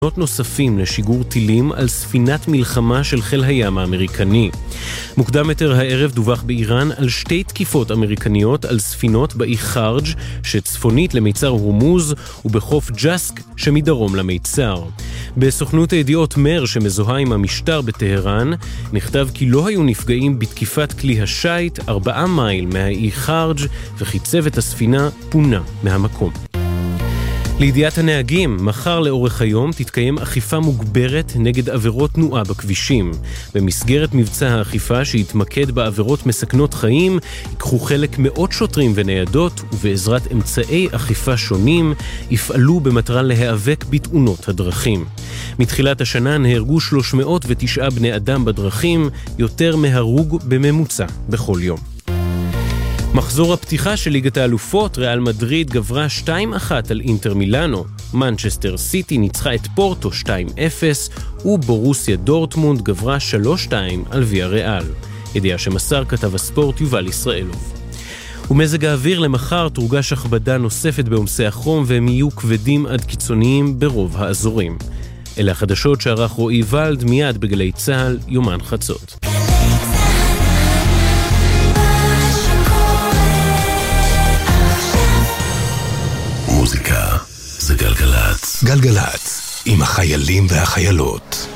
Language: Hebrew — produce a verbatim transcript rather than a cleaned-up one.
נוספים לשיגור טילים על ספינת מלחמה של חיל הים האמריקני. מוקדם יותר הערב דווח באיראן על שתי תקיפות אמריקניות על ספינות באי חרג' שצפונית למיצר הורמוז ובחוף ג'סק שמדרום למיצר. בסוכנות הידיעות מר שמזוהה עם המשטר בטהרן נכתב כי לא היו נפגעים בתקיפת כלי השייט ארבעה מייל מהאי חרג' וכי צוות הספינה פונה מהמקום. לידיעת הנהגים, מחר לאורך היום תתקיים אכיפה מוגברת נגד עבירות תנועה בכבישים. במסגרת מבצע האכיפה שהתמקד בעבירות מסכנות חיים, ייקחו חלק מאות שוטרים וניידות, ובעזרת אמצעי אכיפה שונים, יפעלו במטרה להיאבק בתאונות הדרכים. מתחילת השנה נהרגו שלוש מאות ותשע בני אדם בדרכים, יותר מהרוג בממוצע בכל יום. מחזור הפתיחה של ליגת האלופות, ריאל מדריד גברה שתיים אחת על אינטר מילאנו, מנצ'סטר סיטי ניצחה את פורטו שתיים אפס, ובורוסיה דורטמונד גברה שלוש שתיים על ויה ריאל. ידיעה שמסר כתב הספורט יובל ישראלוב. ומזג האוויר למחר תורגש הכבדה נוספת בעומסי החום, והם יהיו כבדים עד קיצוניים ברוב האזורים. אלה החדשות שערך רועי ולד מיד בגלי צהל, יומן חצות. מוזיקה זה גלגלץ. גלגלץ, עם החיילים והחיילות.